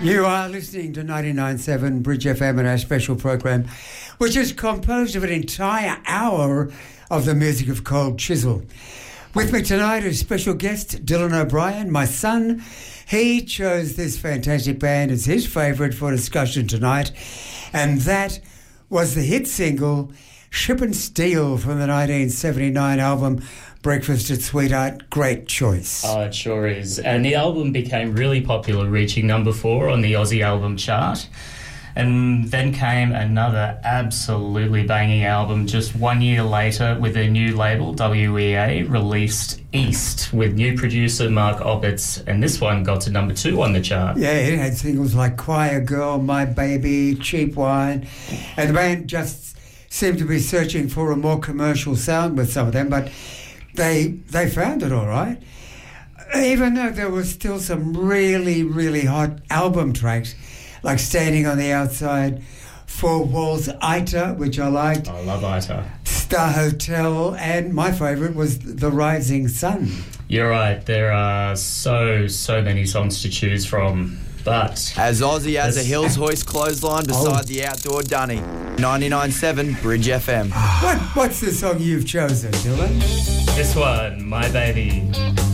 You are listening to 99.7 Bridge FM and our special program, which is composed of an entire hour of the music of Cold Chisel. With me tonight is special guest Dylan O'Brien, my son. He chose this fantastic band as his favourite for discussion tonight, and that was the hit single Ship and Steel from the 1979 album Breakfast at Sweetheart. Great choice. Oh, it sure is. And the album became really popular, reaching number 4 on the Aussie album chart. And then came another absolutely banging album just 1 year later with their new label, WEA, released East with new producer Mark Opitz, and this one got to number 2 on the chart. Yeah, it had singles like Choir Girl, My Baby, Cheap Wine, and the band just seemed to be searching for a more commercial sound with some of them, but they found it all right. Even though there was still some really, really hot album tracks, like Standing on the Outside, Four Walls, Ita, which I liked. I love Ita. Star Hotel, and my favourite was The Rising Sun. You're right, there are so many songs to choose from, but... As Aussie as a Hills Hoist clothesline beside the outdoor dunny. 99.7 Bridge FM. What's the song you've chosen, Dylan? This one, My Baby.